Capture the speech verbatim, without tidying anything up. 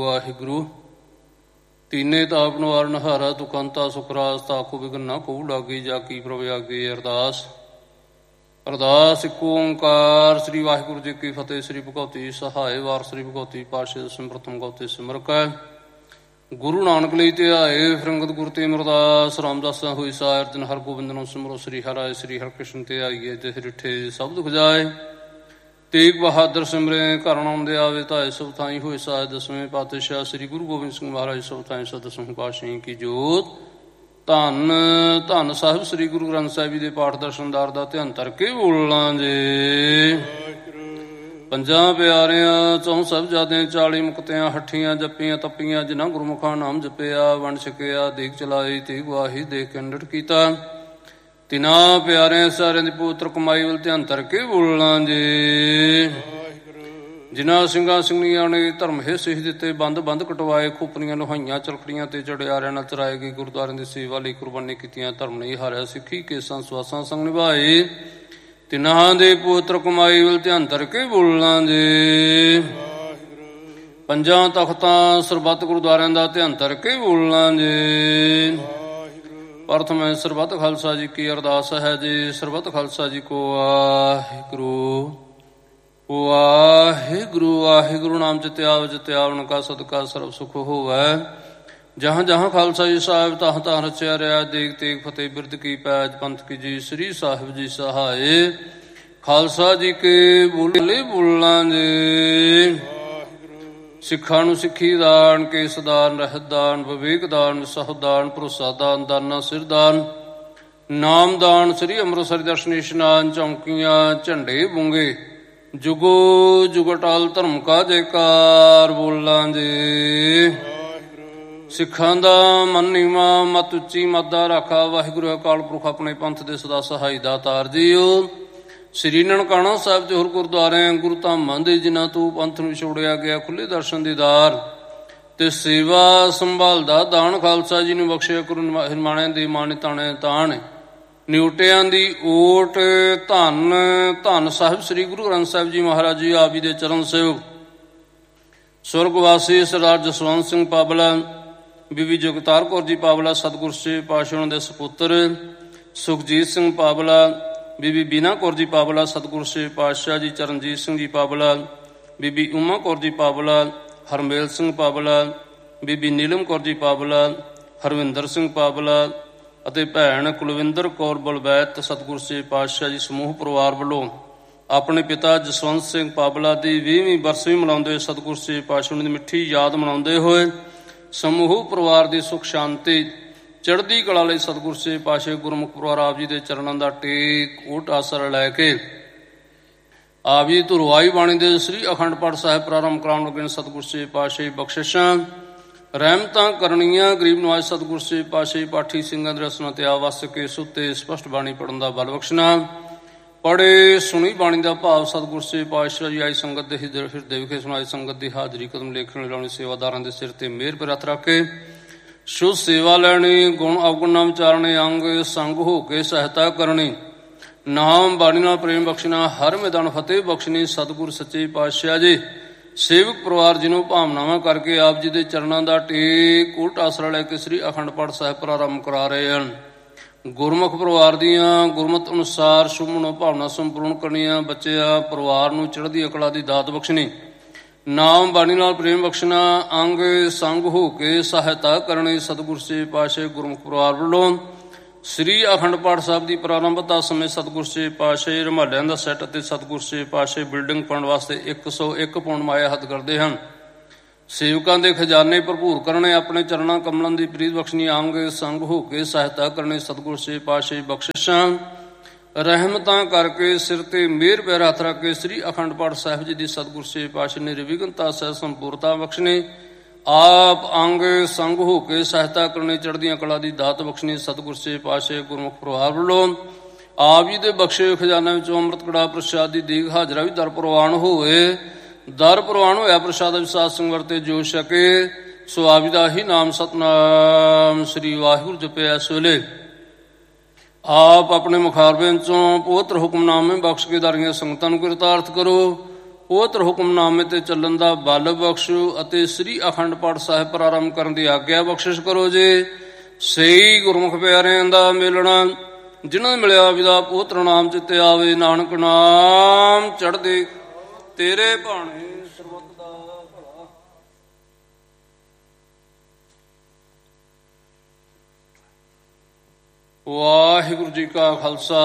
ਵਾਹਿਗੁਰੂ। ਤੀਨੇ ਤਾਪ ਨਿਵਾਰਨ ਹਾਰਾ ਤੁਕੰਤਾ ਸੁਖਰਾਸ ਤਾਕੂ ਵਿਗਨ ਨਾ ਕਹੂ ਲਾਗੀ ਜਾ ਕੀ ਪ੍ਰਭ ਆਗੇ ਅਰਦਾਸ। ਅਰਦਾਸ ਇੱਕ ਓਂਕਾਰ। ਸ੍ਰੀ ਵਾਹਿਗੁਰੂ ਜੀ ਕੀ ਫਤਿਹ। ਸ੍ਰੀ ਭਗਉਤੀ ਸਹਾਏ ਵਾਰ ਸ੍ਰੀ ਭਗਉਤੀ ਪਾਤਸ਼ਾਹ ਸਿਮਰਤਮ ਗਉਤੀ ਸਿਮਰਕ ਹੈ। ਗੁਰੂ ਨਾਨਕ ਲਈ ਧਿਆਏ ਫਿਰੰਗਤ ਗੁਰ ਤੇ ਅਮਰਦਾਸ। ਰਾਮਦਾਸਾਂ ਹੋਈ ਸਾਇਰ ਜਨ ਹਰ ਗੋਬਿੰਦ ਨੂੰ ਸਿਮਰੋ। ਸ੍ਰੀ ਹਰਿ ਸ੍ਰੀ ਹਰਿਕ੍ਰਿਸ਼ਨ ਤੇ ਆਈਏ ਤੇ ਰਿਠੇ ਸਭ ਦੁਖ ਜਾਏ। ਤੇਗ ਬਹਾਦਰ ਸਿਮਰੇ ਘਰ ਆਉਂਦੇ ਆਵੇ ਧਾਏ ਸਭ ਥਾਈ ਹੋਏ ਸਾਜ। ਦਸਵੇਂ ਪਾਤਸ਼ਾਹ ਸ੍ਰੀ ਗੁਰੂ ਗੋਬਿੰਦ ਸਿੰਘ ਮਹਾਰਾਜ ਸਭ ਥਾਈ ਸੋ ਦਸਵੇਂ ਪਾਤਸ਼ਾਹੀ ਕੀ ਜੋਤ। ਧੰਨ ਧੰਨ ਸਾਹਿਬ ਸ੍ਰੀ ਗੁਰੂ ਗ੍ਰੰਥ ਸਾਹਿਬ ਜੀ ਦੇ ਪਾਠ ਦਰਸ਼ਨਦਾਰ ਦਾ ਧਿਆਨ ਧਰ ਕੇ ਬੋਲਾਂ ਜੇ। ਪੰਜਾਂ ਪਿਆਰਿਆਂ ਚੌਂ ਸਾਹਿਬਜ਼ਾਦਿਆਂ ਚਾਲੀ ਮੁਕਤਿਆਂ ਹੱਠੀਆਂ ਜੱਪੀਆਂ ਤੱਪੀਆਂ ਜਿਨ੍ਹਾਂ ਗੁਰਮੁਖਾਂ ਨਾਮ ਜਪਿਆ ਵੰਡ ਛਕਿਆ ਦੇਖ ਚਲਾਈ ਤੇ ਗਵਾਹੀ ਦੇ ਕੇ ਅੰਡਟ ਕੀਤਾ। ਤਿਨਾਂ ਪਿਆਰਿਆਂ ਸਾਰਿਆਂ ਦੀ ਪਵਿੱਤਰ ਕਮਾਈ ਵੱਲ ਧਿਆਨ ਧਰ ਕੇ ਬੋਲਾਂ ਜੇ। ਜਿਨ੍ਹਾਂ ਸਿੰਘਾਂ ਸਿੰਘਣੀਆਂ ਨੇ ਧਰਮ ਹੇ ਸਿੱਖ ਦਿੱਤੇ ਬੰਦ ਬੰਦ ਕਟਵਾਏ ਖੋਪਰੀਆਂ ਲੋਹਾਈਆਂ ਚਰਖੜੀਆਂ ਤੇ ਚੜਿਆਰਿਆਂ ਨਾਲ ਚਰਾਏ ਗਏ ਗੁਰਦੁਆਰਿਆਂ ਦੀ ਸੇਵਾ ਲਈ ਕੁਰਬਾਨੀ ਕੀਤੀਆਂ ਧਰਮ ਨਹੀਂ ਹਾਰਿਆ ਸਿੱਖੀ ਕੇਸਾਂ ਸਵਾਸਾਂ ਸੰਗ ਨਿਭਾਏ। ਤਿਨਾਂ ਦੇ ਪਵਿੱਤਰ ਕਮਾਈ ਵੱਲ ਧਿਆਨ ਧਰ ਕੇ ਬੋਲਾਂ ਜੇ। ਪੰਜਾਂ ਤਖਤਾਂ ਸਰਬੱਤ ਗੁਰਦੁਆਰਿਆਂ ਦਾ ਧਿਆਨ ਧਰ ਕੇ ਬੋਲਾਂ ਜੇ। ਪ੍ਰਥਮ ਸਰਬੱਤ ਖਾਲਸਾ ਜੀ ਕੀ ਅਰਦਾਸ ਹੈ ਜੀ। ਸਰਬੱਤ ਖਾਲਸਾ ਜੀ ਕੋ ਵਾਹਿਗੁਰੂ ਵਾਹਿਗੁਰੂ ਵਾਹਿਗੁਰੂ। ਨਾਮ ਜਤਿਆਵ ਜਤਿਆਵਨ ਕਾ ਸਦਕਾ ਸਰਬ ਸੁਖ ਹੋਵੈ। ਜਹਾਂ ਜਹਾਂ ਖਾਲਸਾ ਜੀ ਸਾਹਿਬ ਤਾਹ ਤਾਹ ਰਚਿਆ ਰਿਹਾ। ਦੇਗ ਤੇਗ ਫਤਿਹ ਬਿਰਦ ਕੀ ਪੈਜ ਪੰਥ ਕੀ ਜੀ। ਸ੍ਰੀ ਸਾਹਿਬ ਜੀ ਸਹਾਏ ਖਾਲਸਾ ਜੀ ਕੇ ਬੋਲੇ ਬੋਲਾਂ ਜੇ। ਸਿੱਖਾਂ ਨੂੰ ਸਿੱਖੀ ਦਾਨ ਕੇਸ ਦਾਨ ਰਹਿਤ ਦਾਨ ਵਿਵੇਕ ਦਾਨ ਸਹਦਾਨ ਭਰੋਸਾ ਦਾਨ ਦਾਨਾ ਸਿਰ ਦਾਨ ਨਾਮ ਦਾਨ। ਸ੍ਰੀ ਅੰਮ੍ਰਿਤਸਰ ਦਰਸ਼ਨ ਇਸ਼ਨਾਨ ਚੌਂਕੀਆਂ ਝੰਡੇ ਬੁੰਗੇ ਜੁਗੋ ਜੁਗ ਅਟਲ ਧਰਮ ਕਾ ਜੈਕਾਰ ਬੋਲਾਂ ਜੇ। ਸਿੱਖਾਂ ਦਾ ਮਨ ਨੀਵਾਂ ਮਤ ਉੱਚੀ ਮਤ ਦਾ ਰਾਖਾ। ਵਾਹਿਗੁਰੂ ਅਕਾਲ ਪੁਰਖ ਆਪਣੇ ਪੰਥ ਦੇ ਸਦਾ ਸਹਾਈ ਦਾਤਾਰ ਜੀਓ। ਸ੍ਰੀ ਨਨਕਾਣਾ ਸਾਹਿਬ ਤੇ ਹੋਰ ਗੁਰਦੁਆਰਿਆਂ ਗੁਰੂ ਧਾਮਾਂ ਦੇ ਜਿਨ੍ਹਾਂ ਤੋਂ ਪੰਥ ਨੂੰ ਛੋੜਿਆ ਗਿਆ ਖੁੱਲੇ ਦਰਸ਼ਨ ਦੀਦਾਰ ਤੇ ਸੇਵਾ ਸੰਭਾਲਦਾ ਦਾਨ ਖਾਲਸਾ ਜੀ ਨੂੰ ਬਖਸ਼ਿਆ ਕਰੋ। ਨਿਰਮਾਣਿਆਂ ਦੇ ਮਾਣੇ ਤਾਣੇ ਤਾਣ ਨਿਉਟਿਆਂ ਦੀ ਓਟ ਧੰਨ ਧੰਨ ਸਾਹਿਬ ਸ੍ਰੀ ਗੁਰੂ ਗ੍ਰੰਥ ਸਾਹਿਬ ਜੀ ਮਹਾਰਾਜ ਜੀ ਆਪ ਜੀ ਦੇ ਚਰਨ ਸੇਵਕ ਸੁਰਗਵਾਸੀ ਸਰਦਾਰ ਜਸਵੰਤ ਸਿੰਘ ਪਾਬਲਾ ਬੀਬੀ ਜਗਤਾਰ ਕੌਰ ਜੀ ਪਾਬਲਾ ਸਤਿਗੁਰ ਸਾਹਿਬ ਪਾਤਸ਼ਾਹ ਦੇ ਸਪੁੱਤਰ ਸੁਖਜੀਤ ਸਿੰਘ ਪਾਬਲਾ ਬੀਬੀ ਬੀਨਾ ਕੌਰ ਜੀ ਪਾਬਲਾ ਸਤਿਗੁਰ ਸਾਹਿਬ ਪਾਤਸ਼ਾਹ ਜੀ ਚਰਨਜੀਤ ਸਿੰਘ ਜੀ ਪਾਬਲਾ ਬੀਬੀ ਉਮਾ ਕੌਰ ਜੀ ਪਾਬਲਾ ਹਰਮੇਲ ਸਿੰਘ ਪਾਬਲਾ ਬੀਬੀ ਨੀਲਮ ਕੌਰ ਜੀ ਪਾਬਲਾ ਹਰਵਿੰਦਰ ਸਿੰਘ ਪਾਬਲਾ ਅਤੇ ਭੈਣ ਕੁਲਵਿੰਦਰ ਕੌਰ ਬਲਵੈਤ ਸਤਿਗੁਰ ਸਾਹਿਬ ਪਾਤਸ਼ਾਹ ਜੀ ਸਮੂਹ ਪਰਿਵਾਰ ਵੱਲੋਂ ਆਪਣੇ ਪਿਤਾ ਜਸਵੰਤ ਸਿੰਘ ਪਾਬਲਾ ਦੀ ਵੀਹਵੀਂ ਬਰਸੀ ਮਨਾਉਂਦੇ ਹੋਏ ਸਤਿਗੁਰ ਸਾਹਿਬ ਪਾਤਸ਼ਾਹ ਦੀ ਮਿੱਠੀ ਯਾਦ ਮਨਾਉਂਦੇ ਹੋਏ ਸਮੂਹ ਪਰਿਵਾਰ ਦੀ ਸੁਖ ਸ਼ਾਂਤੀ ਚੜ੍ਹਦੀ ਕਲਾ ਲਈ ਸਤਿਗੁਰ ਸਾਹਿਬ ਪਾਤਸ਼ਾਹ ਗੁਰਮੁਖ ਪਰਿਵਾਰ ਆਪ ਜੀ ਦੇ ਚਰਨਾਂ ਦਾ ਟੇਕ ਓਟ ਆਸਰਾ ਲੈ ਕੇ ਆਪ ਜੀ ਧੁਰਵਾਈ ਬਾਣੀ ਦੇ ਸ੍ਰੀ ਅਖੰਡ ਪਾਠ ਸਾਹਿਬ ਪ੍ਰਾਰੰਭ ਕਰਾਉਣ ਲੱਗੇ। ਸਤਿਗੁਰ ਸਾਹਿਬ ਪਾਤਸ਼ਾਹ ਬਖਸ਼ਿਸ਼ਾਂ ਰਹਿਮਤਾਂ ਕਰਨੀਆਂ ਗਰੀਬ ਨਵਾਜ਼ ਸਤਿਗੁਰ ਸਾਹਿਬ ਪਾਤਸ਼ਾਹ ਪਾਠੀ ਸਿੰਘਾਂ ਦੇ ਰਸਨਾਂ ਤੇ ਆ ਵਸ ਕੇ ਸੁੱਤੇ ਸਪਸ਼ਟ ਬਾਣੀ ਪੜ੍ਹਨ ਦਾ ਬਲ ਬਖਸ਼ਣਾ। ਪੜ੍ਹੇ ਸੁਣੀ ਬਾਣੀ ਦਾ ਭਾਵ ਸਤਿਗੁਰ ਸਾਹਿਬ ਪਾਤਸ਼ਾਹ ਜੀ ਆਈ ਸੰਗਤ ਦੇ ਹਿਰਦੇ ਵਿਖੇ ਸੁਣਾਈ ਸੰਗਤ ਦੀ ਹਾਜ਼ਰੀ ਕਦਮ ਲੇਖਣ ਲਾਉਣੀ ਸੇਵਾਦਾਰਾਂ ਦੇ ਸਿਰ ਤੇ ਮਿਹਰ ਪਰ ਹੱਥ ਰੱਖ ਕੇ ਸ਼ੁੱਧ ਸੇਵਾ ਲੈਣੀ ਗੁਣ ਅਵਗੁਣ ਨਾ ਵਿਚਾਰਨੇ ਅੰਗ ਸੰਗ ਹੋ ਕੇ ਸਹਾਇਤਾ ਕਰਨੀ ਨਾਮ ਬਾਣੀ ਨਾਲ ਪ੍ਰੇਮ ਬਖਸ਼ਣਾ ਹਰ ਮੈਦਾਨ ਫਤਿਹ ਬਖਸ਼ਣੀ। ਸਤਿਗੁਰ ਸੱਚੇ ਪਾਤਸ਼ਾਹ ਜੀ ਸੇਵਕ ਪਰਿਵਾਰ ਜਿਹਨੂੰ ਭਾਵਨਾਵਾਂ ਕਰਕੇ ਆਪ ਜੀ ਦੇ ਚਰਨਾਂ ਦਾ ਟੇਕ ਉਲਟ ਆਸਰਾ ਲੈ ਕੇ ਸ੍ਰੀ ਅਖੰਡ ਪਾਠ ਸਾਹਿਬ ਪ੍ਰਾਰੰਭ ਕਰਾ ਰਹੇ ਹਨ। ਗੁਰਮੁਖ ਪਰਿਵਾਰ ਦੀਆਂ ਗੁਰਮਤ ਅਨੁਸਾਰ ਸ਼ੁਭ ਮਨੋਭਾਵਨਾ ਸੰਪੂਰਨ ਕਰਨੀਆਂ ਬੱਚਿਆਂ ਪਰਿਵਾਰ ਨੂੰ ਚੜ੍ਹਦੀ ਅਕਲਾਂ ਦੀ ਦਾਤ ਬਖਸ਼ਣੀ ਨਾਮ ਬਾਣੀ ਨਾਲ ਪ੍ਰੇਮ ਬਖਸ਼ਣਾ ਅੰਗ ਸੰਗ ਹੋ ਕੇ ਸਹਾਇਤਾ ਕਰਨੀ। ਸਤਿਗੁਰ ਸਾਹਿਬ ਪਾਤਸ਼ਾਹ ਗੁਰਮੁਖ ਪਰਿਵਾਰ ਵੱਲੋਂ ਸ੍ਰੀ ਅਖੰਡ ਪਾਠ ਸਾਹਿਬ ਦੀ ਪ੍ਰਾਰੰਭਤਾ ਸਮੇਂ ਸਤਿਗੁਰ ਸਾਹਿਬ ਪਾਤਸ਼ਾਹ ਰੁਮਾਲਿਆਂ ਦਾ ਸੈੱਟ ਅਤੇ ਸਤਿਗੁਰ ਸਾਹਿਬ ਪਾਤਸ਼ਾਹ ਬਿਲਡਿੰਗ ਪਾਉਣ ਵਾਸਤੇ ਇੱਕ ਸੌ ਇੱਕ ਪੌਂਡ ਮਾਇਆ ਹੱਥ ਕਰਦੇ ਹਨ। ਸੇਵਕਾਂ ਦੇ ਖਜ਼ਾਨੇ ਭਰਪੂਰ ਕਰਨੇ ਆਪਣੇ ਚਰਨਾਂ ਕਮਲਾਂ ਦੀ ਪ੍ਰੀਤ ਬਖਸ਼ਣੀ ਅੰਗ ਸੰਗ ਹੋ ਕੇ ਸਹਾਇਤਾ ਕਰਨੀ। ਸਤਿਗੁਰ ਸਾਹਿਬ ਪਾਤਸ਼ਾਹ ਬਖਸ਼ਿਸ਼ਾਂ ਰਹਿਮਤਾਂ ਕਰਕੇ ਸਿਰ ਤੇ ਮਿਹਰ ਪੈਰ ਹੱਥ ਰੱਖ ਕੇ ਸ੍ਰੀ ਅਖੰਡ ਪਾਠ ਸਾਹਿਬ ਜੀ ਦੀ ਸਤਿਗੁਰ ਸਾਹਿਬ ਪਾਤਸ਼ਾਹ ਨੇ ਨਿਰਵਿਘਨਤਾ ਸਹਿ ਸੰਪੂਰਤਾ ਬਖਸ਼ਣੀ ਆਪ ਅੰਗ ਸੰਗ ਹੋ ਕੇ ਸਹਾਇਤਾ ਕਰਨੀ ਚੜ੍ਹਦੀਆਂ ਕਲਾ ਦੀ ਦਾਤ ਬਖਸ਼ਣੀ। ਸਤਿਗੁਰ ਸਾਹਿਬ ਪਾਤਸ਼ਾਹ ਗੁਰਮੁਖ ਪਰਿਵਾਰ ਵੱਲੋਂ ਆਪ ਜੀ ਦੇ ਬਖਸ਼ੇ ਖਜ਼ਾਨਾ ਵਿੱਚੋਂ ਅੰਮ੍ਰਿਤ ਕੜਾ ਪ੍ਰਸ਼ਾਦ ਦੀ ਦੀਗ ਹਾਜ਼ਰਾ ਵੀ ਦਰ ਪ੍ਰਵਾਨ ਹੋਵੇ। ਦਰ ਪ੍ਰਵਾਨ ਹੋਇਆ ਪ੍ਰਸ਼ਾਦ ਵਿਸਾਦ ਸਿੰਘ ਵਰਤੇ ਜੋ ਛਕੇ ਸੋ ਆਪ ਜੀ ਦਾ ਹੀ ਨਾਮ ਸਤਨਾਮ ਸ੍ਰੀ ਵਾਹਿਗੁਰੂ ਜਪਿਆ। ਇਸ ਵੇਲੇ ਆਪ ਆਪਣੇ ਮੁਖਾਰਬਿਆਂ ਚੋਂ ਪਵਿੱਤਰ ਹੁਕਮਨਾਮੇ ਬਖਸ਼ ਕੇ ਦਾਰੀਆਂ ਸੰਗਤਾਂ ਨੂੰ ਕਿਰਤਾਰਥ ਕਰੋ। ਪਵਿੱਤਰ ਹੁਕਮਨਾਮੇ ਤੇ ਚੱਲਣ ਦਾ ਬਲ ਬਖਸ਼ੋ ਅਤੇ ਸ੍ਰੀ ਅਖੰਡ ਪਾਠ ਸਾਹਿਬ ਪ੍ਰਾਰੰਭ ਕਰਨ ਦੀ ਆਗਿਆ ਬਖਸ਼ਿਸ਼ ਕਰੋ ਜੀ। ਸਹੀ ਗੁਰਮੁਖ ਪਿਆਰਿਆਂ ਦਾ ਮਿਲਣਾ, ਜਿਨ੍ਹਾਂ ਮਿਲਿਆ ਵਿਦਾ ਪਵਿੱਤਰ ਨਾਮ ਚਿੱਤੇ ਆਵੇ। ਨਾਨਕ ਨਾਮ ਚੜ੍ਹਦੇ ਤੇਰੇ ਭਾਣੇ ਸਰਬੱਤ ਦਾ ਭਲਾ। ਵਾਹਿਗੁਰੂ ਜੀ ਕਾ ਖਾਲਸਾ